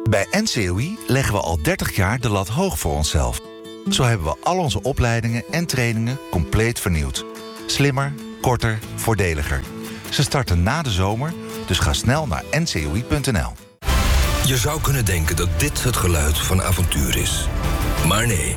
Bij NCOI leggen we al 30 jaar de lat hoog voor onszelf. Zo hebben we al onze opleidingen en trainingen compleet vernieuwd. Slimmer, korter, voordeliger. Ze starten na de zomer, dus ga snel naar ncoi.nl. Je zou kunnen denken dat dit het geluid van avontuur is. Maar nee,